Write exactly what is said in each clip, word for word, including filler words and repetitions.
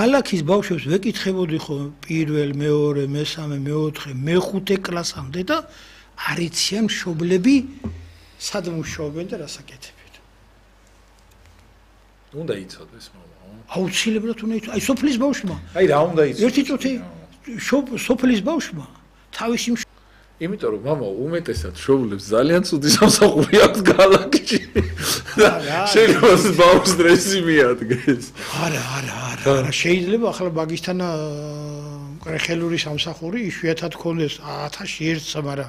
ქალაქის ბავშვებს ვეკითხებოდი ხო პირველ, მეორე, მესამე, მეოთხე, მეხუთე კლასამდე და არ იციან მშობლები სად მუშაობენ და რას აკეთებენ. უნდა იცოდეს მამა. აუცილებლად უნდა იცოდეს. აი სოფლის ბავშვმა. აი რა უნდა იცოდეს. ერთი წუთი სოფლის ბავშვმა თავისი იმიტომ რომ მამა უმეტესად შოულებს ძალიან ცუდი სამსახური აქვს ქალაქში. შეიძლება ბავშვს სტრესი მიადგეს. არა, არა, არა, არა, შეიძლება ახლა მაგისთან ხელური სამსახური იშვიათად ქონდეს ათასში ერთს, მაგრამ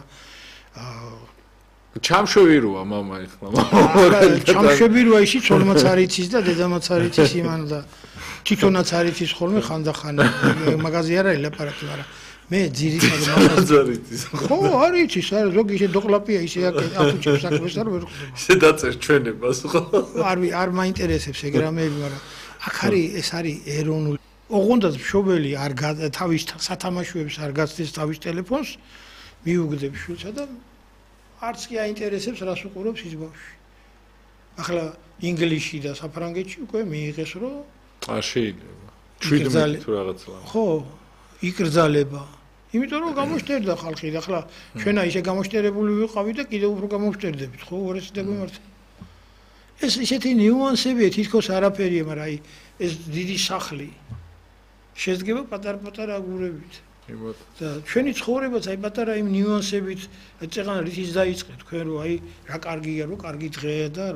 ჩამშვიდროა მამა ეხლა. ჩამშვიდროა ისიც ცოლმაც არ იცის და დედამაც არ იცის იმან და თვითონაც არ იცის ხოლმე ხანდახან მაგაზე არ არის ლაპარაკი, მაგრამ მე ძირითადად მაგაზარიცის. ხო, არ იცის, არა, ზოგი ისე დოყლაპია, ისე აკუჩებს საქმეს არ ვერ ხვდება. ისე დაწერ ჩვენებას ხო? არ არ მაინტერესებს ეგ რამეები, მაგრამ აქ არის ეს არის ეროვნული. ოღონდაც მშობელი არ თავის სათამაშოებს არ გაცდის თავის ტელეფონს, მიუგდებს შვილსა და არც კი აინტერესებს რას უყურებს ის ბავშვი. ახლა ინგლისში და საფრანგეთში უკვე მიიღეს რომ აა შეიძლება. შვიდმეტი თუ რაღაცა. ხო, იკრძალება. იმიტომ რომ გამოშტერდა ხალხი და ახლა ჩვენა ისე გამოშტერებული ვიყავით და კიდევ უფრო გამოშტერდებით, ხო, უარესი დაგვიმართა. ეს ისეთი ნიუანსებია, თითქოს არაფერია, მაგრამ აი ეს დიდი სახლი შედგება პატარ-პატარა აგურებით. და ჩვენი ცხოვრებაც აი პატარა იმ ნიუანსებით წეღან რითიც დაიწყე თქვენ რომ აი რა კარგია რომ კარგი დღეა და